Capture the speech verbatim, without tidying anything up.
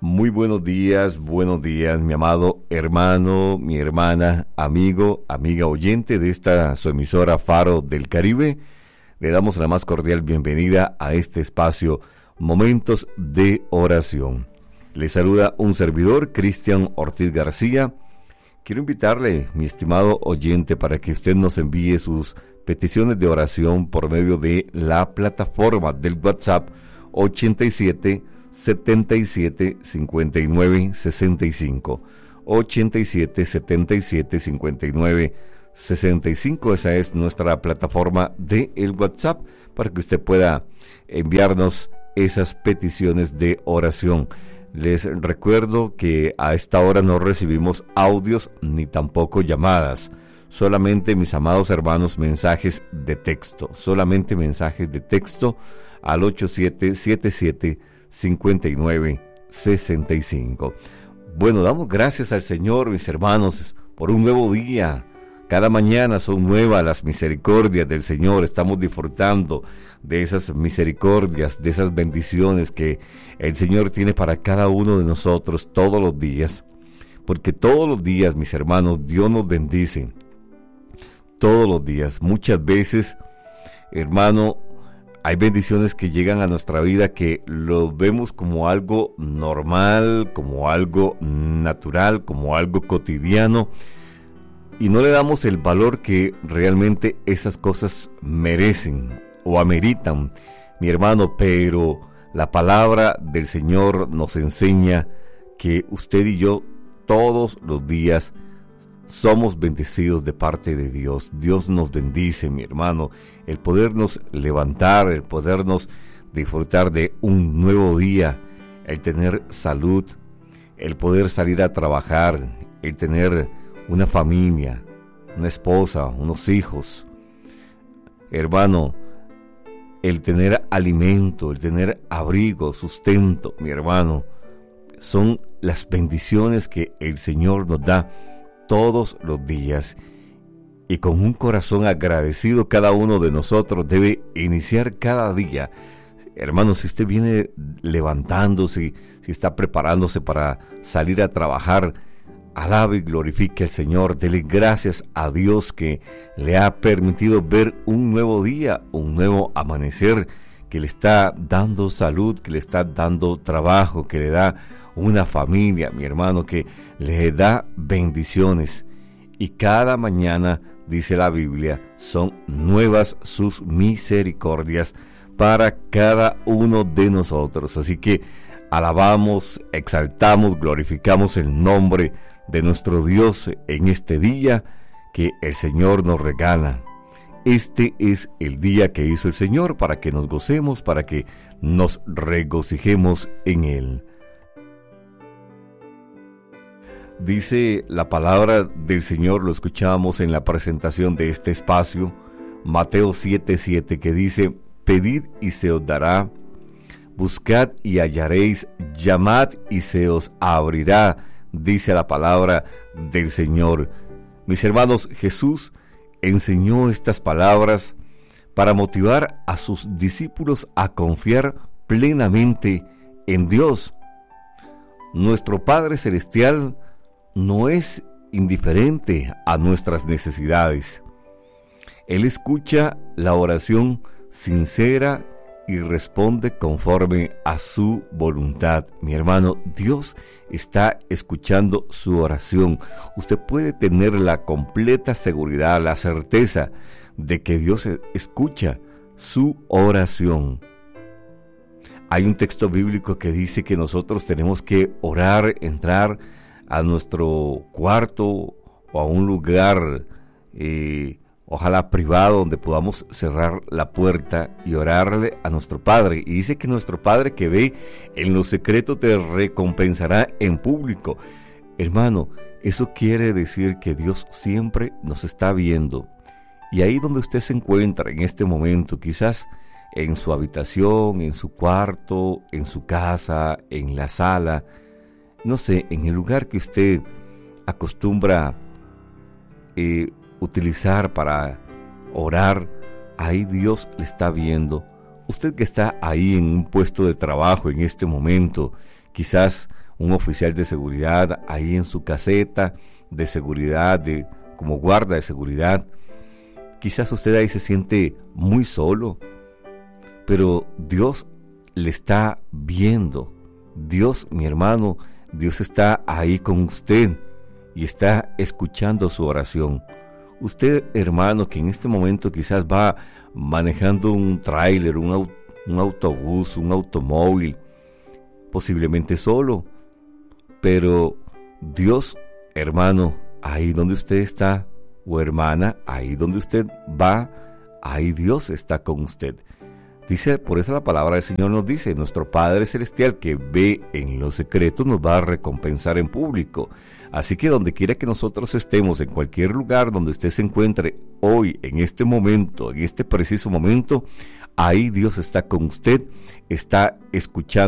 Muy buenos días, buenos días, mi amado hermano, mi hermana, amigo, amiga oyente de esta su emisora Faro del Caribe. Le damos la más cordial bienvenida a este espacio Momentos de Oración. Le saluda un servidor, Cristian Ortiz García. Quiero invitarle, mi estimado oyente, para que usted nos envíe sus peticiones de oración por medio de la plataforma del WhatsApp ochenta y siete, setenta y siete, cincuenta y nueve, sesenta y cinco. ochenta y siete, setenta y siete, cincuenta y nueve, sesenta y cinco. Esa es nuestra plataforma de el WhatsApp para que usted pueda enviarnos esas peticiones de oración. Les recuerdo que a esta hora no recibimos audios ni tampoco llamadas. Solamente, mis amados hermanos, mensajes de texto. Solamente mensajes de texto al ocho siete siete siete, cinco nueve, seis cinco. Bueno, damos gracias al Señor, mis hermanos, por un nuevo día. Cada mañana son nuevas las misericordias del Señor. Estamos disfrutando de esas misericordias, de esas bendiciones que el Señor tiene para cada uno de nosotros todos los días. Porque todos los días, mis hermanos, Dios nos bendice. Todos los días. Muchas veces, hermano, hay bendiciones que llegan a nuestra vida que lo vemos como algo normal, como algo natural, como algo cotidiano, y no le damos el valor que realmente esas cosas merecen o ameritan, mi hermano. Pero la palabra del Señor nos enseña que usted y yo todos los días somos bendecidos de parte de Dios. Dios nos bendice, mi hermano, el podernos levantar, el podernos disfrutar de un nuevo día, el tener salud, el poder salir a trabajar, el tener una familia, una esposa, unos hijos. Hermano, el tener alimento, el tener abrigo, sustento, mi hermano, son las bendiciones que el Señor nos da todos los días, y con un corazón agradecido cada uno de nosotros debe iniciar cada día. Hermano, si usted viene levantándose, si está preparándose para salir a trabajar, alabe y glorifique al Señor, dele gracias a Dios que le ha permitido ver un nuevo día, un nuevo amanecer, que le está dando salud, que le está dando trabajo, que le da una familia, mi hermano, que le da bendiciones. Y cada mañana, dice la Biblia, son nuevas sus misericordias para cada uno de nosotros. Así que alabamos, exaltamos, glorificamos el nombre de nuestro Dios en este día que el Señor nos regala. Este es el día que hizo el Señor para que nos gocemos, para que nos regocijemos en Él. Dice la palabra del Señor, lo escuchamos en la presentación de este espacio, Mateo siete siete, que dice: pedid y se os dará, buscad y hallaréis, llamad y se os abrirá, dice la palabra del Señor. Mis hermanos, Jesús enseñó estas palabras para motivar a sus discípulos a confiar plenamente en Dios. Nuestro Padre Celestial no es indiferente a nuestras necesidades. Él escucha la oración sincera y responde conforme a su voluntad. Mi hermano, Dios está escuchando su oración. Usted puede tener la completa seguridad, la certeza de que Dios escucha su oración. Hay un texto bíblico que dice que nosotros tenemos que orar, entrar a nuestro cuarto o a un lugar, eh, ojalá privado, donde podamos cerrar la puerta y orarle a nuestro Padre. Y dice que nuestro Padre que ve en lo secreto te recompensará en público. Hermano, eso quiere decir que Dios siempre nos está viendo. Y ahí donde usted se encuentra en este momento, quizás en su habitación, en su cuarto, en su casa, en la sala, no sé, en el lugar que usted acostumbra eh, utilizar para orar, ahí Dios le está viendo. Usted que está ahí en un puesto de trabajo en este momento, quizás un oficial de seguridad ahí en su caseta de seguridad, de, como guarda de seguridad. Quizás usted ahí se siente muy solo, pero Dios le está viendo. Dios, mi hermano, Dios está ahí con usted y está escuchando su oración. Usted, hermano, que en este momento quizás va manejando un tráiler, un, au- un autobús, un automóvil, posiblemente solo, pero Dios, hermano, ahí donde usted está, o hermana, ahí donde usted va, ahí Dios está con usted. Dice, por eso la palabra del Señor nos dice, nuestro Padre Celestial que ve en los secretos nos va a recompensar en público. Así que donde quiera que nosotros estemos, en cualquier lugar donde usted se encuentre hoy, en este momento, en este preciso momento, ahí Dios está con usted, está escuchando